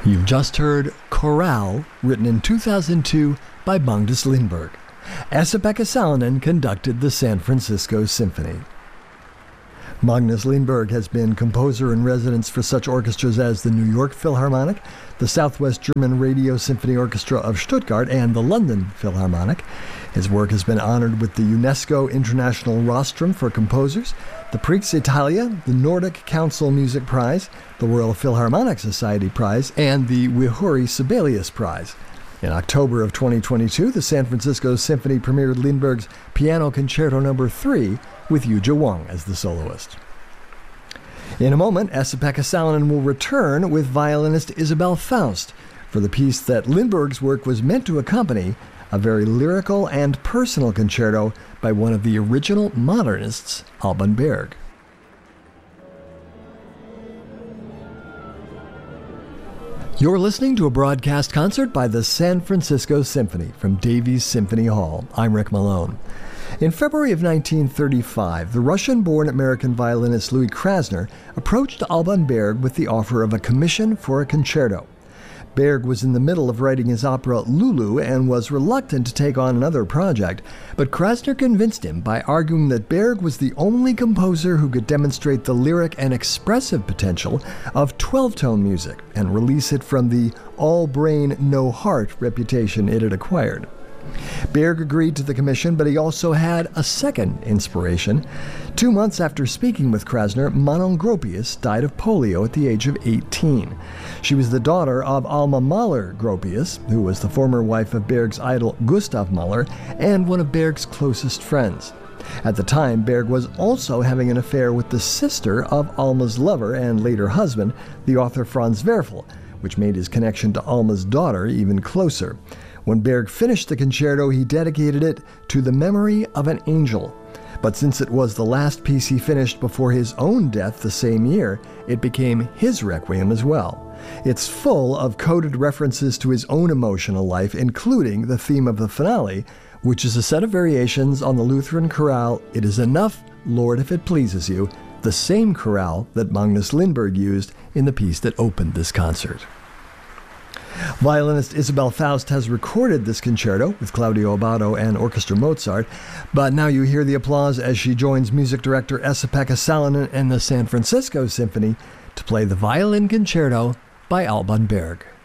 You've just heard Chorale, written in 2002 by Magnus Lindberg. Esa-Pekka Salonen conducted the San Francisco Symphony. Magnus Lindberg has been composer in residence for such orchestras as the New York Philharmonic, the Southwest German Radio Symphony Orchestra of Stuttgart, and the London Philharmonic. His work has been honored with the UNESCO International Rostrum for Composers, the Prix Italia, the Nordic Council Music Prize, the Royal Philharmonic Society Prize, and the Wihuri Sibelius Prize. In October of 2022, the San Francisco Symphony premiered Lindberg's Piano Concerto No. 3 with Yuja Wang as the soloist. In a moment, Esa-Pekka Salonen will return with violinist Isabelle Faust for the piece that Lindberg's work was meant to accompany, a very lyrical and personal concerto by one of the original modernists, Alban Berg. You're listening to a broadcast concert by the San Francisco Symphony from Davies Symphony Hall. I'm Rick Malone. In February of 1935, the Russian-born American violinist Louis Krasner approached Alban Berg with the offer of a commission for a concerto. Berg was in the middle of writing his opera Lulu and was reluctant to take on another project, but Krasner convinced him by arguing that Berg was the only composer who could demonstrate the lyric and expressive potential of 12-tone music and release it from the all-brain, no-heart reputation it had acquired. Berg agreed to the commission, but he also had a second inspiration. 2 months after speaking with Krasner, Manon Gropius died of polio at the age of 18. She was the daughter of Alma Mahler-Gropius, who was the former wife of Berg's idol Gustav Mahler and one of Berg's closest friends. At the time, Berg was also having an affair with the sister of Alma's lover and later husband, the author Franz Werfel, which made his connection to Alma's daughter even closer. When Berg finished the concerto, he dedicated it to the memory of an angel. But since it was the last piece he finished before his own death the same year, it became his requiem as well. It's full of coded references to his own emotional life, including the theme of the finale, which is a set of variations on the Lutheran chorale, "It is enough, Lord, if it pleases you," the same chorale that Magnus Lindberg used in the piece that opened this concert. Violinist Isabelle Faust has recorded this concerto with Claudio Abbado and Orchestra Mozart, but now you hear the applause as she joins music director Esa-Pekka Salonen and the San Francisco Symphony to play the violin concerto by Alban Berg.